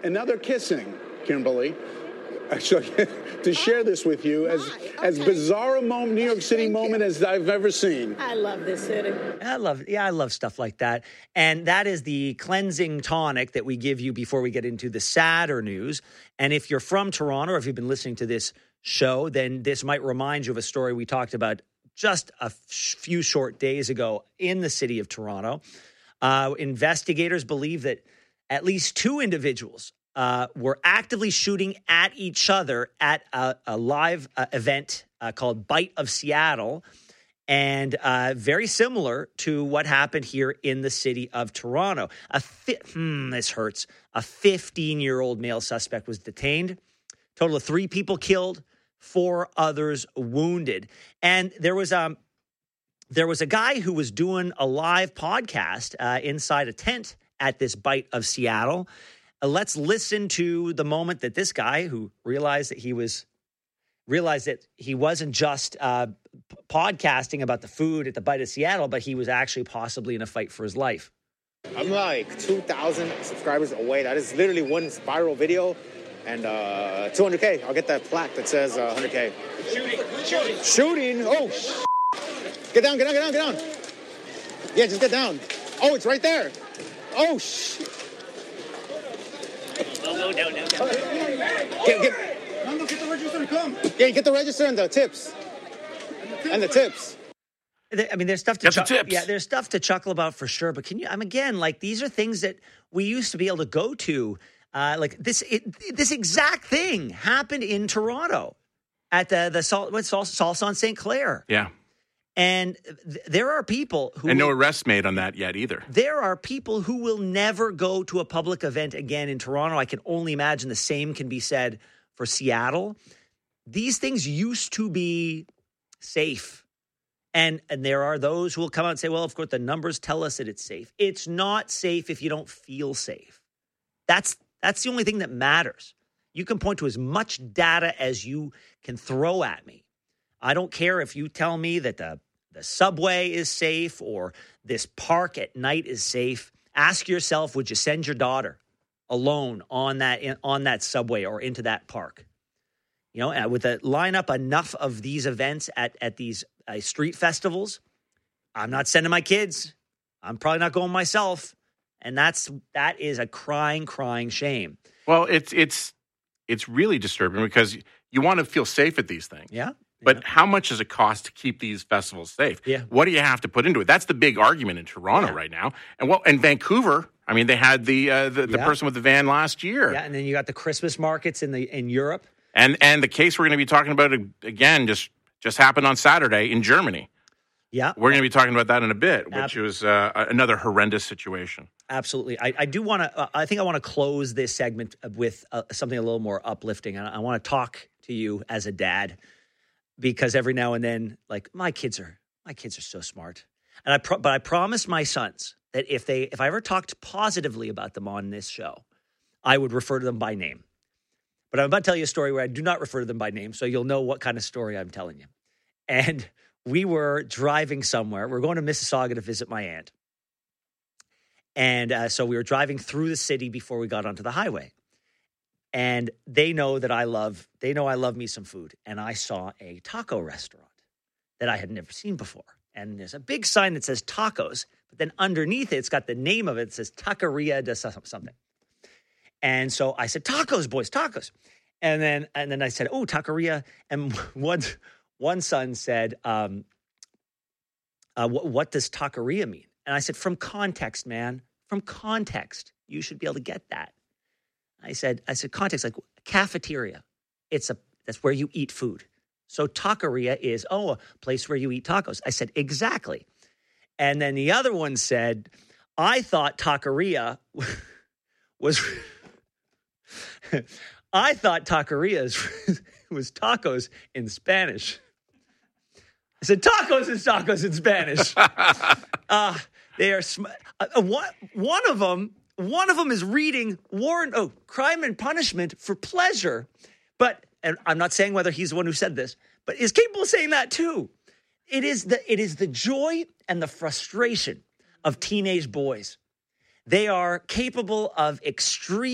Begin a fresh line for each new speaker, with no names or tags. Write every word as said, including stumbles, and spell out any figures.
and now they're kissing, Kimberly. So, to share this with you as okay. as bizarre a moment, New York City Thank moment you. as I've ever seen.
I love this city.
I love, yeah, I love stuff like that. And that is the cleansing tonic that we give you before we get into the sadder news. And if you're from Toronto, or if you've been listening to this show, then this might remind you of a story we talked about just a few short days ago in the city of Toronto. Uh, investigators believe that at least two individuals Uh, were actively shooting at each other at a, a live uh, event uh, called Bite of Seattle, and uh, very similar to what happened here in the city of Toronto. A fi- hmm, this hurts. A fifteen-year-old male suspect was detained. Total of three people killed, four others wounded. And there was um, there was a guy who was doing a live podcast uh, inside a tent at this Bite of Seattle. Uh, let's listen to the moment that this guy who realized that he was realized that he wasn't just uh, p- podcasting about the food at the Bite of Seattle, but he was actually possibly in a fight for his life.
I'm like two thousand subscribers away. That is literally one viral video, and uh, two hundred K. I'll get that plaque that says uh, one hundred K. Shooting, shooting, shooting. Oh, sh- get down, get down, get down, get down. Yeah, just get down. Oh, it's right there. Oh, sh.
No, no, no, no, no.
Get, get, Nando, get the register and come. Yeah, get the register and the tips. And the tips.
I mean, there's stuff to
chuckle.
Chu- yeah, there's stuff to chuckle about for sure. But can you? I'm again like these are things that we used to be able to go to. Uh, like this, it, this exact thing happened in Toronto at the the Salt, what's Salsa on Saint Clair.
Yeah.
And th- there are people who...
And no
will,
arrests made on that yet either.
There are people who will never go to a public event again in Toronto. I can only imagine the same can be said for Seattle. These things used to be safe. And, and there are those who will come out and say, well, of course, the numbers tell us that it's safe. It's not safe if you don't feel safe. That's that's the only thing that matters. You can point to as much data as you can throw at me. I don't care if you tell me that the the subway is safe or this park at night is safe. Ask yourself, would you send your daughter alone on that on that subway or into that park? You know, with a line up enough of these events at at these uh, street festivals, I'm not sending my kids. I'm probably not going myself, and that's that is a crying, crying shame.
Well, it's it's it's really disturbing because you want to feel safe at these things.
Yeah.
But
yeah.
how much does it cost to keep these festivals safe?
Yeah.
What do you have to put into it? That's the big argument in Toronto
yeah.
right now. And well, in Vancouver, I mean, they had the uh, the, the
yeah.
person with the van last year.
Yeah, and then you got the Christmas markets in the in Europe.
And and the case we're going to be talking about again just just happened on Saturday in Germany.
Yeah.
We're going to be talking about that in a bit, which
Ab-
was uh, another horrendous situation.
Absolutely. I, I do want to, uh, I think I want to close this segment with uh, something a little more uplifting. I, I want to talk to you as a dad. Because every now and then, like my kids are, my kids are so smart, and I, pro- but I promised my sons that if they, if I ever talked positively about them on this show, I would refer to them by name. But I'm about to tell you a story where I do not refer to them by name, so you'll know what kind of story I'm telling you. And we were driving somewhere. We're going to Mississauga to visit my aunt, and uh, so we were driving through the city before we got onto the highway. And they know that I love, they know I love me some food. And I saw a taco restaurant that I had never seen before. And there's a big sign that says tacos, but then underneath it, it's got the name of it. It says Taqueria de something. And so I said, tacos, boys, tacos. And then, and then I said, oh, taqueria. And one, one son said, um, uh, what, what does taqueria mean? And I said, from context, man, from context, you should be able to get that. I said, I said, context, like cafeteria. It's a, that's where you eat food. So taqueria is, oh, a place where you eat tacos. I said, exactly. And then the other one said, I thought taqueria was, I thought taqueria was tacos in Spanish. I said, tacos is tacos in Spanish. uh, they are, sm- uh, one, one of them, One of them is reading Warren, oh, Crime and Punishment for pleasure. But, and I'm not saying whether he's the one who said this, but is capable of saying that too. It is the, it is the joy and the frustration of teenage boys. They are capable of extreme